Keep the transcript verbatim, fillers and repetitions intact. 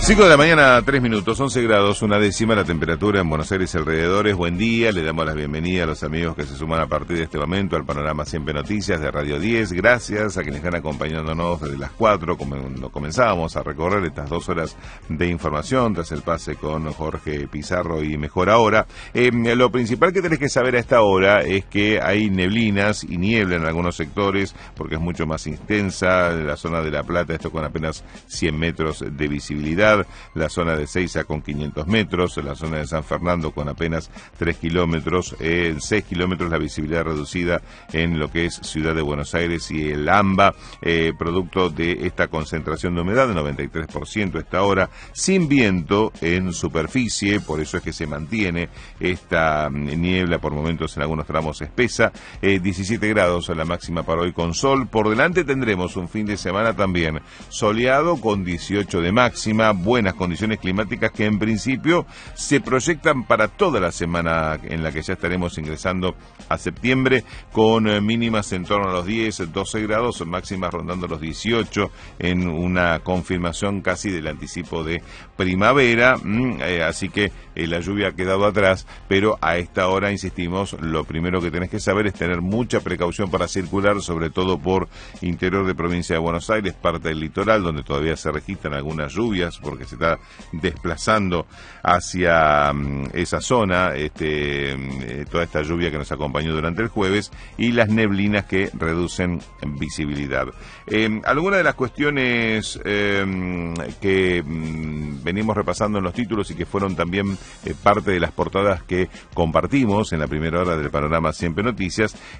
cinco de la mañana, tres minutos, once grados, una décima la temperatura en Buenos Aires y alrededores. Buen día, le damos la bienvenida a los amigos que se suman a partir de este momento al panorama Siempre Noticias de Radio diez. Gracias a quienes están acompañándonos desde las cuatro, cuando comenzábamos a recorrer estas dos horas de información tras el pase con Jorge Pizarro y Mejor Ahora. Eh, lo principal que tenés que saber a esta hora es que hay neblinas y niebla en algunos sectores porque es mucho más intensa. La zona de La Plata, esto con apenas cien metros de visibilidad. La zona de Seiza con quinientos metros, la zona de San Fernando con apenas tres kilómetros, en eh, seis kilómetros la visibilidad reducida en lo que es Ciudad de Buenos Aires y el AMBA, eh, producto de esta concentración de humedad de noventa y tres por ciento a esta hora, sin viento en superficie, por eso es que se mantiene esta niebla por momentos en algunos tramos espesa, eh, diecisiete grados la máxima para hoy con sol. Por delante tendremos un fin de semana también soleado con dieciocho de máxima, buenas condiciones climáticas que en principio se proyectan para toda la semana en la que ya estaremos ingresando a septiembre, con eh, mínimas en torno a los diez, doce grados, máximas rondando los dieciocho, en una confirmación casi del anticipo de primavera, mm, eh, así que eh, la lluvia ha quedado atrás, pero a esta hora, insistimos, lo primero que tenés que saber es tener mucha precaución para circular, sobre todo por interior de provincia de Buenos Aires, parte del litoral, donde todavía se registran algunas lluvias, porque se está desplazando hacia um, esa zona, este, eh, toda esta lluvia que nos acompañó durante el jueves y las neblinas que reducen visibilidad. Eh, algunas de las cuestiones eh, que mm, venimos repasando en los títulos y que fueron también eh, parte de las portadas que compartimos en la primera hora del panorama Siempre Noticias